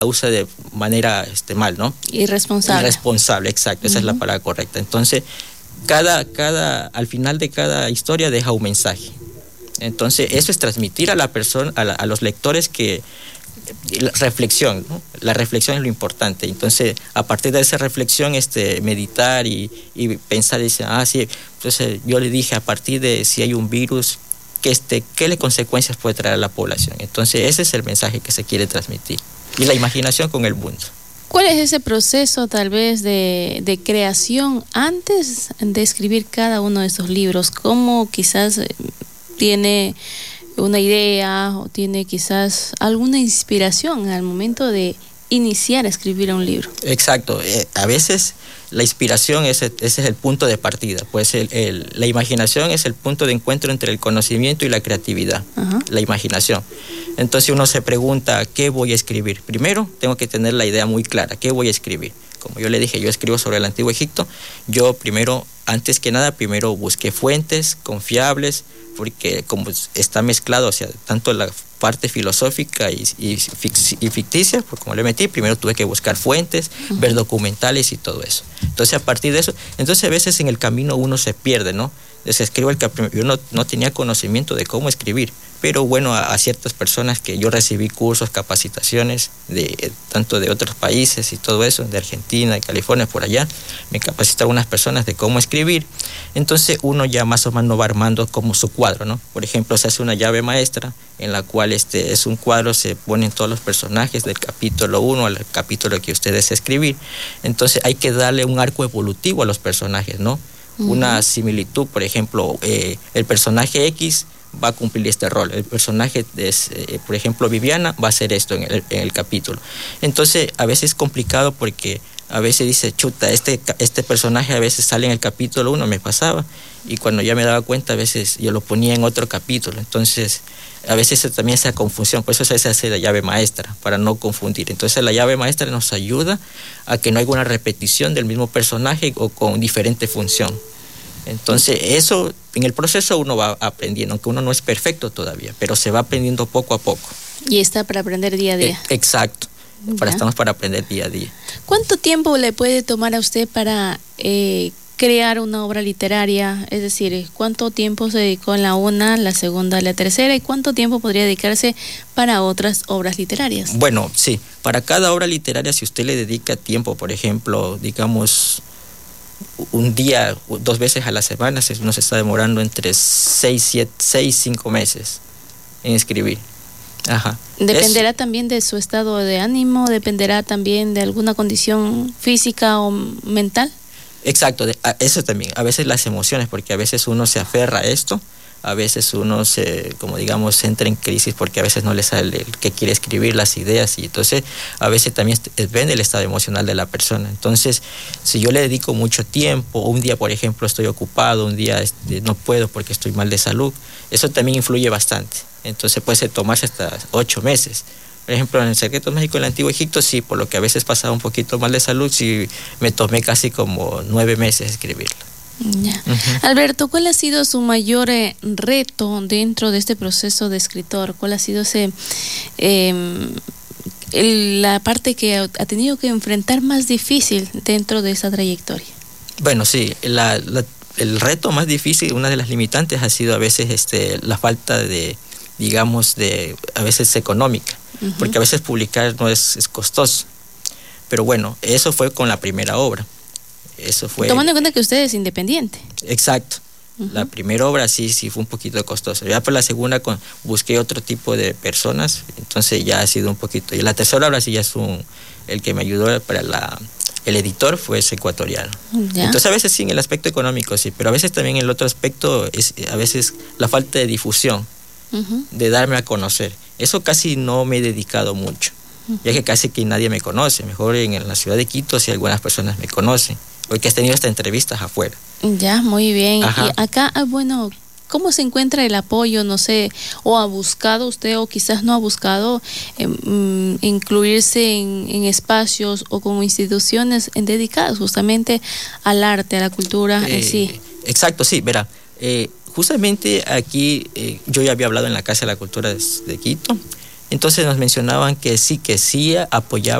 usa de manera mal, ¿no? Irresponsable. Irresponsable, exacto, esa es la palabra correcta. Entonces, al final de cada historia deja un mensaje. Entonces, eso es transmitir a la persona, a los lectores que la reflexión, ¿no? La reflexión es lo importante. Entonces, a partir de esa reflexión, meditar y pensar, dice, sí, entonces yo le dije, a partir de si hay un virus, ¿qué consecuencias puede traer a la población? Entonces, ese es el mensaje que se quiere transmitir. Y la imaginación con el mundo. ¿Cuál es ese proceso tal vez de creación antes de escribir cada uno de estos libros? ¿Cómo quizás tiene una idea o tiene quizás alguna inspiración al momento de iniciar a escribir un libro? Exacto, a veces la inspiración ese es el punto de partida, pues la imaginación es el punto de encuentro entre el conocimiento y la creatividad. Ajá. La imaginación. Entonces uno se pregunta, ¿qué voy a escribir? Primero tengo que tener la idea muy clara, ¿qué voy a escribir? Como yo le dije, yo escribo sobre el Antiguo Egipto, yo antes que nada, busqué fuentes confiables, porque como está mezclado, o sea, tanto la parte filosófica y ficticia, pues como le metí, primero tuve que buscar fuentes, ver documentales y todo eso. Entonces, a partir de eso, a veces en el camino uno se pierde, ¿no? Yo no tenía conocimiento de cómo escribir, pero bueno, a ciertas personas que yo recibí cursos, capacitaciones, tanto de otros países y todo eso, de Argentina, de California, por allá, me capacitaron unas personas de cómo escribir. Entonces uno ya más o menos va armando como su cuadro, ¿no? Por ejemplo, se hace una llave maestra en la cual es un cuadro, se ponen todos los personajes del capítulo 1 al capítulo que usted desea escribir. Entonces hay que darle un arco evolutivo a los personajes, ¿no? Una similitud, por ejemplo, el personaje X va a cumplir este rol, el personaje por ejemplo Viviana va a hacer esto en el capítulo. Entonces a veces es complicado porque a veces dice, chuta, este personaje a veces sale en el capítulo 1, me pasaba, y cuando ya me daba cuenta a veces yo lo ponía en otro capítulo. Entonces a veces también esa confusión, por eso se hace la llave maestra, para no confundir. Entonces la llave maestra nos ayuda a que no haya una repetición del mismo personaje o con diferente función. Entonces eso, en el proceso uno va aprendiendo, aunque uno no es perfecto todavía, pero se va aprendiendo poco a poco. Y está para aprender día a día. Exacto, estamos para aprender día a día. ¿Cuánto tiempo le puede tomar a usted para crear una obra literaria? Es decir, ¿cuánto tiempo se dedicó en la una, la segunda, la tercera, y cuánto tiempo podría dedicarse para otras obras literarias? Bueno, sí, para cada obra literaria, si usted le dedica tiempo, por ejemplo, digamos, un día, 2 veces a la semana, uno se está demorando entre 5 meses en escribir. Ajá. ¿Dependerá también de su estado de ánimo? ¿Dependerá también de alguna condición física o mental? Exacto, eso también. A veces las emociones, porque a veces uno se aferra a esto, a veces uno entra en crisis porque a veces no le sale el que quiere escribir, las ideas, y entonces a veces también depende del estado emocional de la persona. Entonces, si yo le dedico mucho tiempo, un día, por ejemplo, estoy ocupado, un día no puedo porque estoy mal de salud, eso también influye bastante. Entonces puede tomarse hasta 8 meses. Por ejemplo, en el Secretos Mágicos del Antiguo Egipto, sí, por lo que a veces pasaba un poquito mal de salud, sí me tomé casi como 9 meses escribirlo. Ya. Alberto, ¿cuál ha sido su mayor reto dentro de este proceso de escritor? ¿Cuál ha sido la parte que ha tenido que enfrentar más difícil dentro de esa trayectoria? Bueno, sí, el reto más difícil, una de las limitantes ha sido a veces la falta a veces económica, porque a veces publicar no es costoso. Pero bueno, eso fue con la primera obra. Eso fue, tomando en cuenta que usted es independiente. Exacto. La primera obra sí fue un poquito costosa. Ya por la segunda busqué otro tipo de personas, entonces ya ha sido un poquito. Y la tercera obra sí ya es el que me ayudó para el editor fue ecuatoriano. Ya. Entonces a veces sí en el aspecto económico sí, pero a veces también el otro aspecto es a veces la falta de difusión, de darme a conocer. Eso casi no me he dedicado mucho, ya que casi que nadie me conoce. Mejor en la ciudad de Quito sí algunas personas me conocen, porque has tenido hasta entrevistas afuera. Ya, muy bien. Ajá. Y acá, bueno, ¿cómo se encuentra el apoyo? No sé, o ha buscado usted o quizás no ha buscado incluirse en espacios o con instituciones dedicadas justamente al arte, a la cultura en sí. Exacto, sí, verá. Justamente aquí yo ya había hablado en la Casa de la Cultura de Quito, Entonces nos mencionaban que sí apoyaban